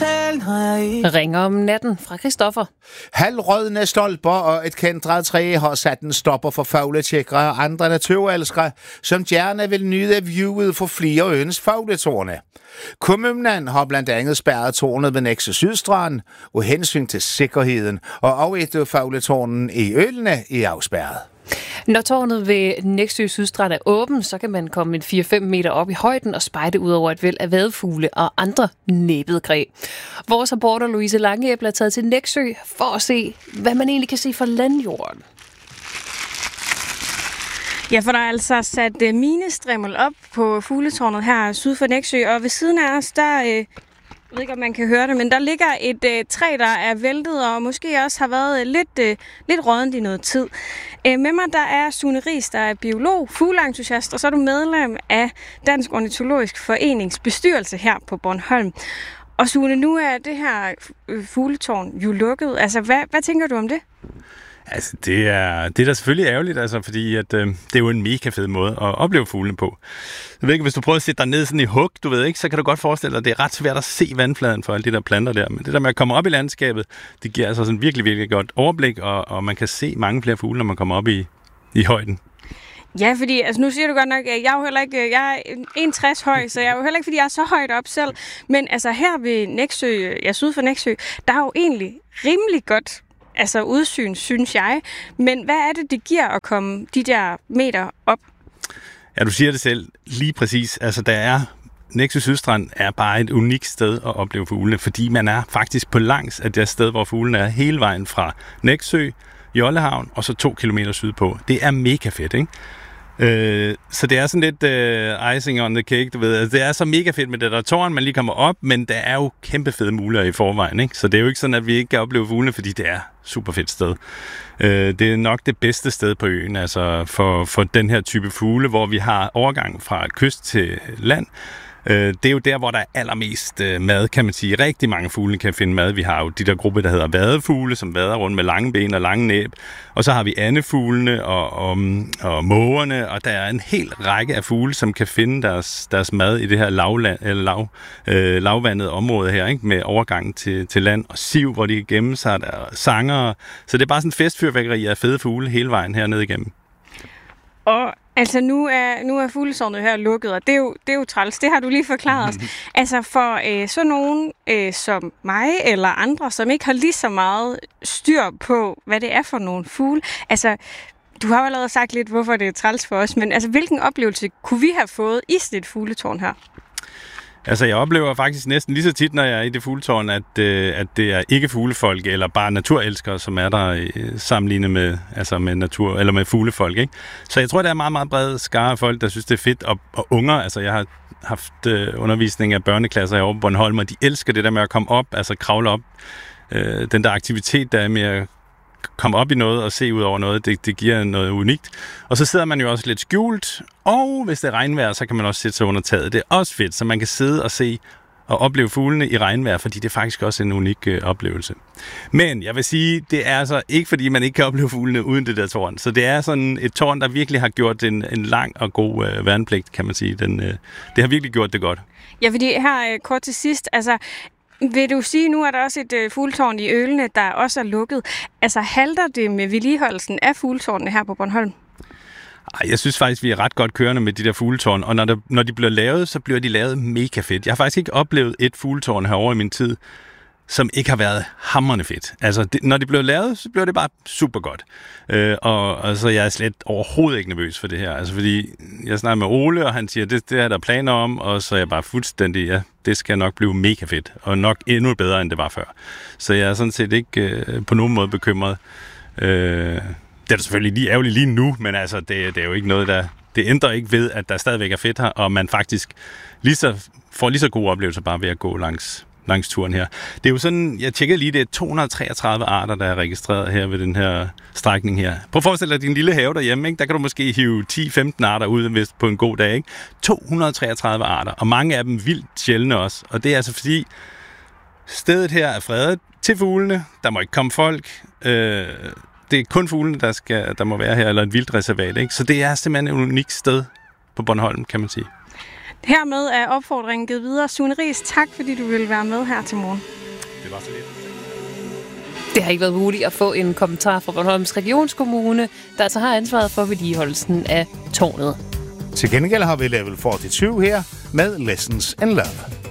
aftalen har jeg ikke. Ringer om natten fra Christoffer. Halvrødne stolper og et kendt træ har sat en stopper for fugletjekkere og andre naturelskere, som gerne vil nyde viewet for flere øens fugletårne. Kommunen har blandt andet spærret tårnet ved Nexø Sydstrand og hensyn til sikkerheden, og et af fugletårnen i Ølene er afspærret. Når tårnet ved Nexø Sydstrand er åben, så kan man komme 4-5 meter op i højden og spejde ud over et væld af vadefugle og andre næbbedgræ. Vores reporter Louise Langeæble er taget til Nexø for at se, hvad man egentlig kan se fra landjorden. Ja, for der er altså sat minestrimmel op på fugletårnet her syd for Nexø, og ved siden af os, der, jeg ved ikke, om man kan høre det, men der ligger et træ, der er væltet, og måske også har været lidt rådent i noget tid. Med mig, der er Sune Riis, der er biolog, fugleentusiast, og så er du medlem af Dansk Ornitologisk Forenings bestyrelse her på Bornholm. Og Sune, nu er det her fugletårn jo lukket. Altså, hvad tænker du om det? Altså, det er da selvfølgelig ærgerligt, altså, fordi at, det er jo en mega fed måde at opleve fuglene på. Jeg ved ikke, hvis du prøver at sætte dig ned sådan i hug, du ved ikke, så kan du godt forestille dig, at det er ret svært at se vandfladen for alle de der planter der. Men det der med at komme op i landskabet, det giver altså sådan virkelig, virkelig godt overblik, og man kan se mange flere fugle, når man kommer op i højden. Ja, fordi altså, nu siger du godt nok, at jeg er jo heller ikke, jeg er 1,60 høj, så jeg er jo heller ikke, fordi jeg er så højt op selv. Men altså her ved Nexø, syd for Nexø, der er jo egentlig rimelig godt udsyn, synes jeg. Men hvad er det giver at komme de der meter op? Ja, du siger det selv lige præcis. Altså, Nexø Sydstrand er bare et unikt sted at opleve fuglene, fordi man er faktisk på langs af det sted, hvor fuglene er hele vejen fra Nexø, Jollehavn og så 2 kilometer sydpå. Det er mega fedt, ikke? Så det er sådan lidt icing on the cake, du ved. Altså, det er så mega fedt med det der tårn, man lige kommer op, men der er jo kæmpe fede muligheder i forvejen, ikke? Så det er jo ikke sådan, at vi ikke kan opleve fuglene, fordi det er super fedt sted. Det er nok det bedste sted på øen, altså for den her type fugle, hvor vi har overgang fra kyst til land. Det er jo der, hvor der er allermest mad, kan man sige. Rigtig mange fugle kan finde mad. Vi har jo de der grupper, der hedder vadefugle, som vader rundt med lange ben og lange næb. Og så har vi andefuglene og mågerne, og der er en hel række af fugle, som kan finde deres mad i det her lavvandede område her, ikke? Med overgang til land og siv, hvor de kan gemme sig, der er sanger. Så det er bare sådan en festfyrværkeri af fede fugle hele vejen her ned igennem. Og altså, nu er fugletårnet her lukket, og det er jo træls. Det har du lige forklaret os. Altså, for så nogen som mig eller andre, som ikke har lige så meget styr på, hvad det er for nogle fugle. Altså, du har jo allerede sagt lidt, hvorfor det er træls for os, men altså, hvilken oplevelse kunne vi have fået i sådan et fugletårn her? Altså, jeg oplever faktisk næsten lige så tit, når jeg er i det fugletårn, at det er ikke fuglefolk eller bare naturelskere, som er der sammenlignet med natur eller med fuglefolk, ikke? Så jeg tror, der er meget, meget bred skare af folk, der synes, det er fedt. Og unger, altså jeg har haft undervisning af børneklasser herovre på Bornholm, og de elsker det der med at komme op, altså kravle op. Den der aktivitet, der er med at komme op i noget og se ud over noget, det giver noget unikt. Og så sidder man jo også lidt skjult, og hvis det er regnvejr, så kan man også sætte sig under taget. Det er også fedt, så man kan sidde og se og opleve fuglene i regnvejr, fordi det er faktisk også en unik oplevelse. Men jeg vil sige, det er altså ikke, fordi man ikke kan opleve fuglene uden det der tårn. Så det er sådan et tårn, der virkelig har gjort en lang og god værnepligt, kan man sige. Det har virkelig gjort det godt. Ja, fordi her kort til sidst, altså vil du sige, nu er der også et fugletårn i Ølene, der også er lukket. Altså halter det med vedligeholdelsen af fugletårnene her på Bornholm? Jeg synes faktisk, vi er ret godt kørende med de der fugletårn, og når de bliver lavet, så bliver de lavet mega fedt. Jeg har faktisk ikke oplevet et fugletårn herovre i min tid, som ikke har været hamrende fedt. Altså, når de blev lavet, så blev det bare super godt. Og så jeg er slet overhovedet ikke nervøs for det her. Altså, fordi jeg snakker med Ole, og han siger, det er der planer om, og så er jeg bare fuldstændig, ja, det skal nok blive mega fedt, og nok endnu bedre, end det var før. Så jeg er sådan set ikke på nogen måde bekymret. Det er da selvfølgelig lige ærgerligt lige nu, men altså, det er jo ikke noget, der... Det ændrer ikke ved, at der stadigvæk er fedt her, og man faktisk får lige så gode oplevelser bare ved at gå langs turen her. Det er jo sådan, jeg tjekkede lige, det er 233 arter, der er registreret her ved den her strækning her. Prøv at forestille dig din lille have derhjemme, ikke? Der kan du måske hive 10-15 arter ud på en god dag, ikke? 233 arter, og mange af dem vildt sjældne også. Og det er altså fordi, stedet her er fredet til fuglene, der må ikke komme folk, det er kun fuglene, der må være her, eller et vildt reservat, ikke? Så det er simpelthen et unikt sted på Bornholm, kan man sige. Hermed er opfordringen givet videre. Sune Riis, tak fordi du ville være med her til morgen. var så lidt. Det har ikke været muligt at få en kommentar fra Bornholms Regionskommune, der altså har ansvaret for vedligeholdelsen af tårnet. Til gengæld har vi level 42 her med Lessons in Love.